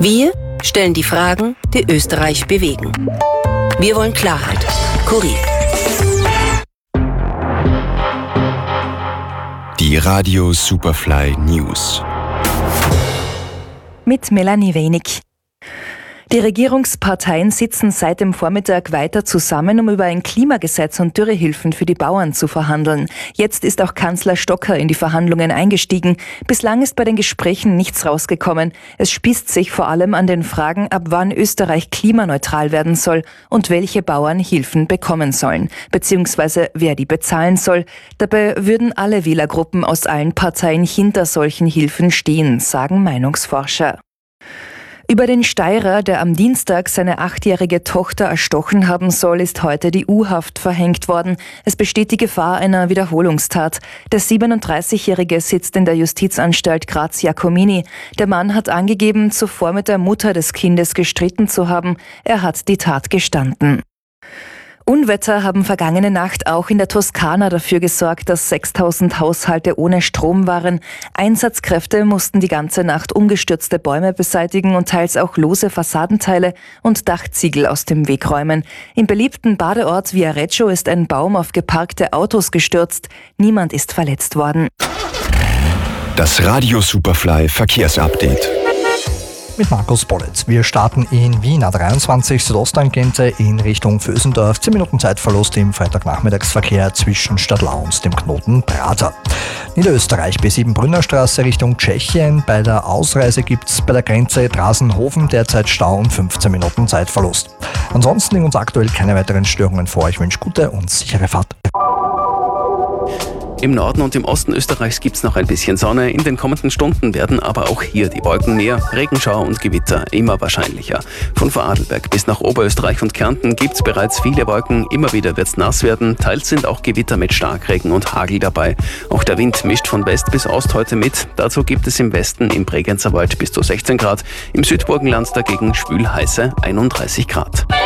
Wir stellen die Fragen, die Österreich bewegen. Wir wollen Klarheit. Kurier. Die Radio Superfly News. Mit Melanie Wenig. Die Regierungsparteien sitzen seit dem Vormittag weiter zusammen, um über ein Klimagesetz und Dürrehilfen für die Bauern zu verhandeln. Jetzt ist auch Kanzler Stocker in die Verhandlungen eingestiegen. Bislang ist bei den Gesprächen nichts rausgekommen. Es spießt sich vor allem an den Fragen, ab wann Österreich klimaneutral werden soll und welche Bauern Hilfen bekommen sollen, beziehungsweise wer die bezahlen soll. Dabei würden alle Wählergruppen aus allen Parteien hinter solchen Hilfen stehen, sagen Meinungsforscher. Über den Steirer, der am Dienstag seine 8-jährige Tochter erstochen haben soll, ist heute die U-Haft verhängt worden. Es besteht die Gefahr einer Wiederholungstat. Der 37-Jährige sitzt in der Justizanstalt Graz-Jacomini. Der Mann hat angegeben, zuvor mit der Mutter des Kindes gestritten zu haben. Er hat die Tat gestanden. Unwetter haben vergangene Nacht auch in der Toskana dafür gesorgt, dass 6.000 Haushalte ohne Strom waren. Einsatzkräfte mussten die ganze Nacht umgestürzte Bäume beseitigen und teils auch lose Fassadenteile und Dachziegel aus dem Weg räumen. Im beliebten Badeort Viareggio ist ein Baum auf geparkte Autos gestürzt. Niemand ist verletzt worden. Das Radio Superfly Verkehrsupdate. Mit Markus Bollitz. Wir starten in Wien A23 Südosttangente in Richtung Vösendorf. 10 Minuten Zeitverlust im Freitagnachmittagsverkehr zwischen Stadtlau und dem Knoten Prater. Niederösterreich B7 Brünnerstraße Richtung Tschechien. Bei der Ausreise gibt's bei der Grenze Drasenhofen derzeit Stau und 15 Minuten Zeitverlust. Ansonsten liegen uns aktuell keine weiteren Störungen vor. Ich wünsche gute und sichere Fahrt. Im Norden und im Osten Österreichs gibt es noch ein bisschen Sonne. In den kommenden Stunden werden aber auch hier die Wolken mehr. Regenschauer und Gewitter immer wahrscheinlicher. Von Vorarlberg bis nach Oberösterreich und Kärnten gibt es bereits viele Wolken. Immer wieder wird es nass werden. Teils sind auch Gewitter mit Starkregen und Hagel dabei. Auch der Wind mischt von West bis Ost heute mit. Dazu gibt es im Westen im Bregenzerwald bis zu 16 Grad. Im Südburgenland dagegen schwül heiße 31 Grad.